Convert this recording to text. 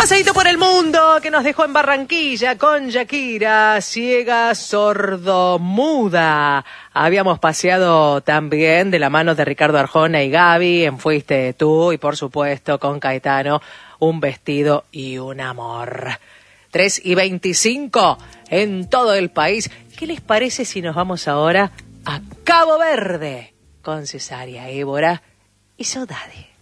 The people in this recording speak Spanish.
paseíto por el mundo que nos dejó en Barranquilla con Shakira, ciega, sordomuda. Habíamos paseado también de la mano de Ricardo Arjona y Gaby en Fuiste Tú y por supuesto con Caetano, Un vestido y un amor. 3:25 en todo el país. ¿Qué les parece si nos vamos ahora a Cabo Verde con Cesárea Évora y Saudade?